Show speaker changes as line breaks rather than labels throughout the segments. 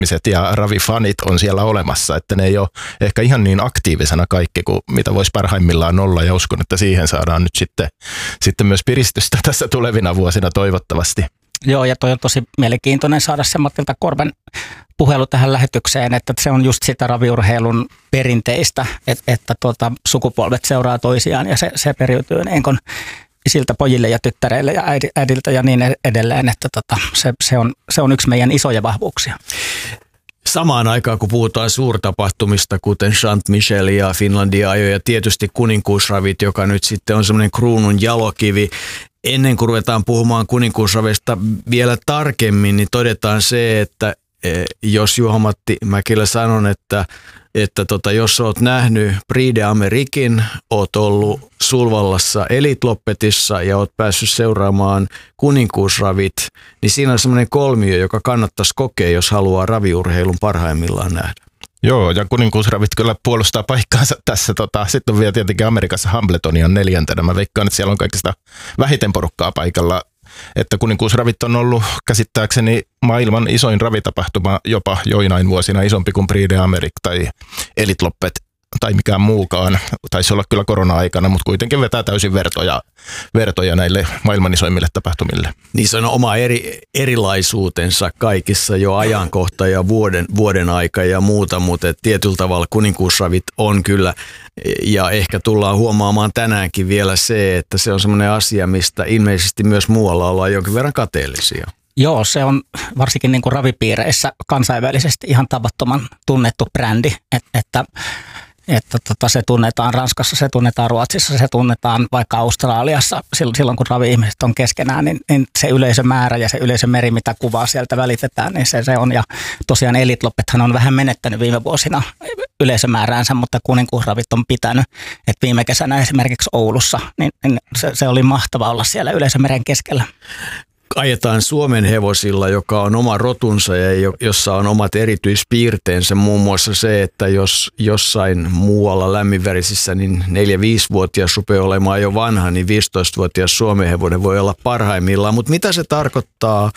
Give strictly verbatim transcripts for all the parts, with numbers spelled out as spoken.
raviihmiset ja ravifanit on siellä olemassa, että ne ei ole ehkä ihan niin aktiivisena kaikki kuin mitä voisi parhaimmillaan olla, ja uskon, että siihen saadaan nyt sitten, sitten myös piristystä tässä tulevina vuosina toivottavasti.
Joo, ja toi on tosi mielenkiintoinen saada sen Matilda Korven puhelu tähän lähetykseen, että se on just sitä raviurheilun perinteistä, että, että tuota, sukupolvet seuraa toisiaan ja se, se periytyy niin kuin siltä pojille ja tyttäreille ja äidiltä ja niin edelleen, että tota, se, se, on, se on yksi meidän isoja vahvuuksia.
Samaan aikaan, kun puhutaan suurtapahtumista, kuten Chant Michel ja Finlandia ja tietysti kuninkuusravit, joka nyt sitten on semmoinen kruunun jalokivi. Ennen kuin ruvetaan puhumaan kuninkuusraveista vielä tarkemmin, niin todetaan se, että jos Juha-Matti Mäkelä sanon, että, että tota, jos olet nähnyt Prix d'Amériquein, olet ollut Sulvallassa Elite Loppetissa ja olet päässyt seuraamaan kuninkuusravit, niin siinä on semmoinen kolmio, joka kannattaisi kokea, jos haluaa raviurheilun parhaimmillaan nähdä.
Joo, ja kuninkuusravit kyllä puolustaa paikkaansa tässä. Tota, sitten on vielä tietenkin Amerikassa Hambletoni on neljäntenä. Mä veikkaan, että siellä on kaikista vähiten porukkaa paikalla. Että kuninkuusravit on ollut käsittääkseni maailman isoin ravitapahtuma jopa joinain vuosina isompi kuin Prix d'Amérique tai Elite Loppet tai mikään muukaan. Taisi olla kyllä korona-aikana, mutta kuitenkin vetää täysin vertoja, vertoja näille maailman isoimmille tapahtumille.
Niin se on oma eri, erilaisuutensa kaikissa jo ajankohta ja vuoden, vuoden aika ja muuta, mutta tietyllä tavalla kuninkuusravit on kyllä, ja ehkä tullaan huomaamaan tänäänkin vielä se, että se on semmoinen asia, mistä ilmeisesti myös muualla ollaan jonkin verran kateellisia.
Joo, se on varsinkin niin kuin ravipiireissä kansainvälisesti ihan tavattoman tunnettu brändi, että, että Että tota, se tunnetaan Ranskassa, se tunnetaan Ruotsissa, se tunnetaan vaikka Australiassa. Silloin kun ravi-ihmiset on keskenään, niin, niin se yleisömäärä ja se yleisömeri, mitä kuvaa sieltä välitetään, niin se, se on. Ja tosiaan Elite Loppethan on vähän menettänyt viime vuosina yleisömääräänsä, mutta kuninkuusravit on pitänyt. Et viime kesänä esimerkiksi Oulussa, niin, niin se, se oli mahtava olla siellä yleisömeren keskellä.
Ajetaan Suomen hevosilla, joka on oma rotunsa ja jossa on omat erityispiirteensä, muun muassa se, että jos jossain muualla lämminverisissä niin neljä-viisivuotias rupeaa olemaan jo vanha, niin viisitoistavuotias Suomen hevonen voi olla parhaimmillaan. Mutta mitä se tarkoittaa,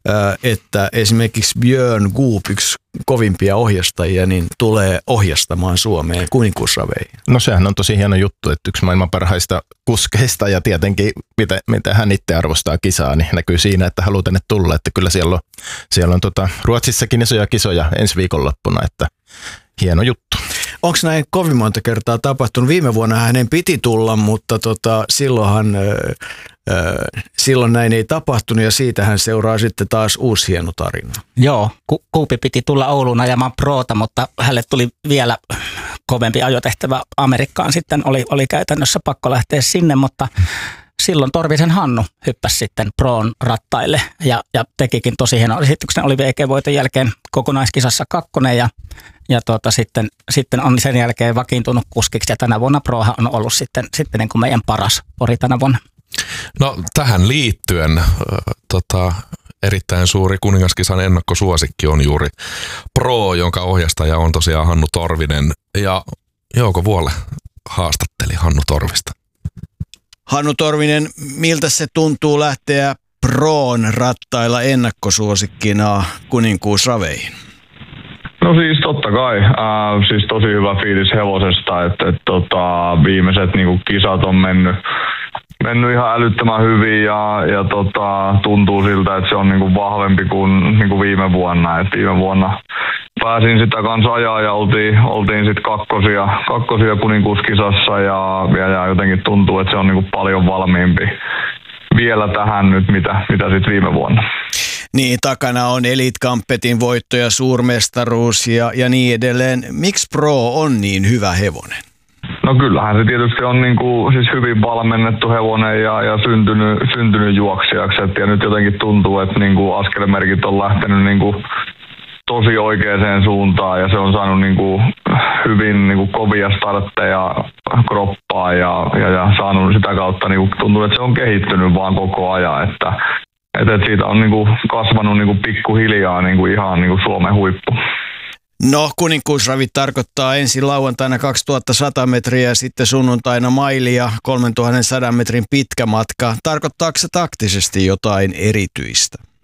että esimerkiksi Björn Goop, yksi kovimpia ohjastajia, niin tulee ohjastamaan Suomeen kuninkuusraveihin?
No sehän on tosi hieno juttu, että yksi maailman parhaista kuskeista ja tietenkin mitä, mitä hän itse arvostaa kisaa, niin näkyy siinä, että haluaa tänne tulla. Että kyllä siellä on, siellä on tota, Ruotsissakin isoja kisoja ensi viikonloppuna, että hieno juttu.
Onko näin kovin monta kertaa tapahtunut? Viime vuonna hänen piti tulla, mutta tota, silloinhan ö, ö, silloin näin ei tapahtunut ja siitähän seuraa sitten taas uusi hieno tarina.
Joo, Ku- Kuupi piti tulla Ouluun ajamaan proota, mutta hänelle tuli vielä kovempi ajotehtävä Amerikkaan. Sitten oli, oli käytännössä pakko lähteä sinne, mutta silloin Torvisen Hannu hyppäsi sitten proon rattaille ja, ja tekikin tosi hienon esityksen. Oli V G-voiton jälkeen kokonaiskisassa kakkonen ja, ja tuota, sitten, sitten on sen jälkeen vakiintunut kuskiksi ja tänä vuonna prohan on ollut sitten, sitten niin kuin meidän paras pori tänä vuonna.
No tähän liittyen äh, tota, erittäin suuri kuningaskisan ennakkosuosikki on juuri Pro, jonka ohjastaja on tosiaan Hannu Torvinen ja Jouko Vuole haastatteli Hannu Torvista.
Hannu Torvinen, miltä se tuntuu lähteä Proon rattailla ennakkosuosikkina kuninkuusraveihin?
No siis totta kai. Äh, siis tosi hyvä fiilis hevosesta, että et, tota, viimeiset niinku, kisat on mennyt, mennyt ihan älyttömän hyvin ja, ja tota, tuntuu siltä, että se on niinku, vahvempi kuin niinku, viime vuonna. Et viime vuonna pääsin sitä kanssa ajaa ja oltiin, oltiin sitten kakkosia, kakkosia kuninkuuskisassa ja, ja, ja jotenkin tuntuu, että se on niinku, paljon valmiimpi vielä tähän nyt, mitä, mitä sitten viime vuonna.
Niin, takana on Elite Campetin voitto ja suurmestaruus ja, ja niin edelleen. Miksi Pro on niin hyvä hevonen?
No kyllähän se tietysti on niinku, siis hyvin valmennettu hevonen ja, ja syntynyt, syntynyt juoksijaksi. Et, ja nyt jotenkin tuntuu, että niinku, askelmerkit on lähtenyt niinku, tosi oikeaan suuntaan ja se on saanut niinku, hyvin niinku, kovia startteja kroppaa ja, ja, ja saanut sitä kautta, niinku, tuntuu, että se on kehittynyt vaan koko ajan. Että, et, et siitä on niinku, kasvanut niinku, pikkuhiljaa niinku, ihan niinku, Suomen huippu.
No, kuninkuusravit tarkoittaa ensin lauantaina kaksituhattasata metriä ja sitten sunnuntaina maili ja kolmetuhatta metrin pitkä matka. Tarkoittaako se taktisesti jotain erityistä?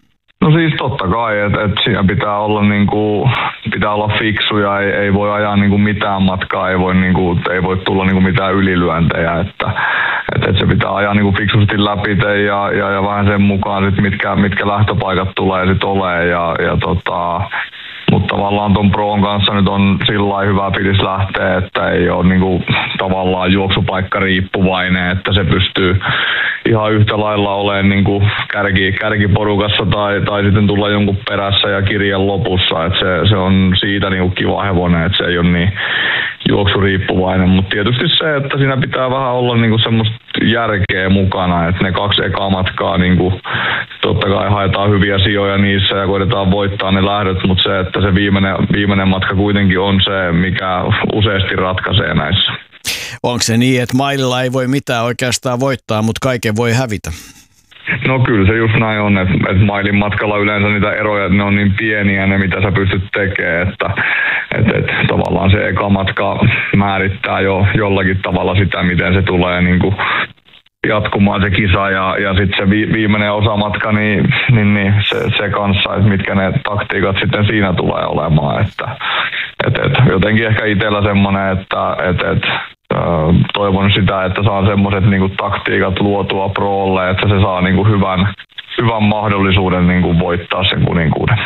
No siis totta kai, että et siinä pitää olla, niinku, pitää olla fiksuja, ei, ei voi ajaa niinku mitään matkaa, ei voi, niinku, ei voi tulla niinku mitään ylilyöntejä, että et, et se pitää ajaa niinku fiksusti läpi ja, ja, ja vähän sen mukaan, sit mitkä, mitkä lähtöpaikat tulee sit olemaan ja, ja tota, mutta tavallaan ton Proon kanssa nyt on sillä hyvä fiilis lähteä, että ei ole niinku tavallaan juoksupaikka riippuvainen, että se pystyy ihan yhtä lailla olemaan niinku kärki, kärkiporukassa tai, tai sitten tulla jonkun perässä ja kirjan lopussa. Että se, se on siitä niinku kiva hevonen, että se ei ole niin juoksuriippuvainen, mutta tietysti se, että siinä pitää vähän olla niinku semmoista järkeä mukana, että ne kaksi ekaa matkaa niinku, totta kai haetaan hyviä sijoja niissä ja koitetaan voittaa ne lähdöt, mutta se, että se viimeinen, viimeinen matka kuitenkin on se, mikä useasti ratkaisee näissä.
Onko se niin, että maililla ei voi mitään oikeastaan voittaa, mutta kaiken voi hävitä?
No kyllä se just näin on, että, että mailin matkalla yleensä niitä eroja, ne on niin pieniä ne, mitä sä pystyt tekemään, että, että, että tavallaan se eka matka määrittää jo jollakin tavalla sitä, miten se tulee niin kuin jatkumaan se kisa ja, ja sitten se vi, viimeinen osamatka, niin, niin, niin se, se kanssa, että mitkä ne taktiikat sitten siinä tulee olemaan, että et, et, jotenkin ehkä itsellä semmoinen, että et, et, toivon sitä, että saan semmoiset niinku taktiikat luotua Proolle, että se saa niinku hyvän, hyvän mahdollisuuden niinku voittaa sen kuninkuuden.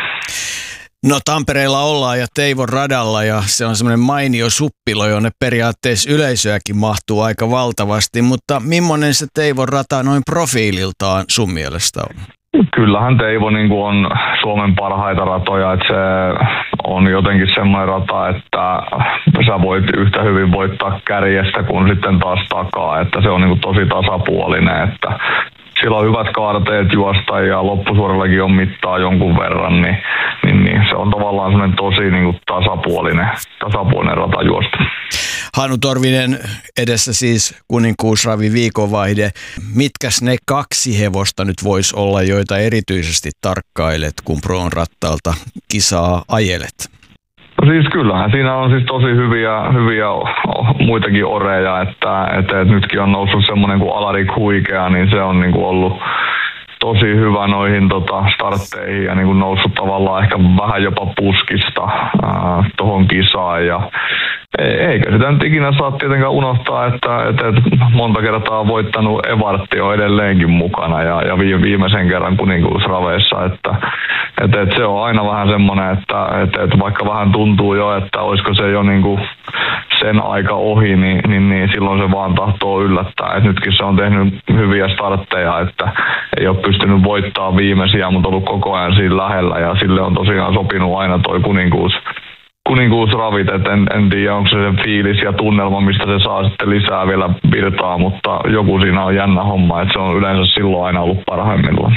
No Tampereella ollaan ja Teivon radalla ja se on semmoinen mainio suppilo, jonne periaatteessa yleisöäkin mahtuu aika valtavasti, mutta millainen se Teivon rata noin profiililtaan sun mielestä on?
Kyllähän Teivo niin kuin on Suomen parhaita ratoja, että se on jotenkin semmoinen rata, että sä voit yhtä hyvin voittaa kärjestä kuin sitten taas takaa, että se on niin kuin tosi tasapuolinen, että sillä on hyvät kaarteet juosta ja loppusuorallakin on mittaa jonkun verran, niin, niin, niin se on tavallaan semmoinen tosi niin kuin tasapuolinen, tasapuolinen rata juosta.
Hannu Torvinen, edessä siis kuninkuusravi viikonvaihde. Mitkäs ne kaksi hevosta nyt voisi olla, joita erityisesti tarkkailet, kun Proon rattaalta kisaa ajelet?
No siis kyllähän siinä on siis tosi hyviä, hyviä muitakin oreja, että, että, että nytkin on noussut semmoinen kuin Alarik Huikea, niin se on niin kuin ollut tosi hyvä noihin tota, startteihin ja niin kuin noussut tavallaan ehkä vähän jopa puskista tuohon kisaan. Ja eikä sitä nyt ikinä saa tietenkään unohtaa, että, että, että monta kertaa on voittanut Evartti on edelleenkin mukana ja, ja viimeisen kerran kuninkuusraveissa. Että, että, että se on aina vähän semmoinen, että, että, että vaikka vähän tuntuu jo, että olisiko se jo niin kuin sen aika ohi, niin, niin, niin silloin se vaan tahtoo yllättää. Et nytkin se on tehnyt hyviä startteja, että ei ole pystynyt voittamaan viimeisiä, mutta ollut koko ajan siinä lähellä ja sille on tosiaan sopinut aina toi kuninkuus. kuninkuusravit, että en, en tiedä onko se se fiilis ja tunnelma, mistä se saa sitten lisää vielä virtaa, mutta joku siinä on jännä homma, että se on yleensä silloin aina ollut parhaimmillaan.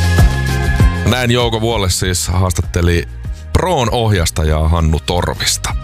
Näin Jouko Vuolle siis haastatteli Proon ohjastajaa Hannu Torvista.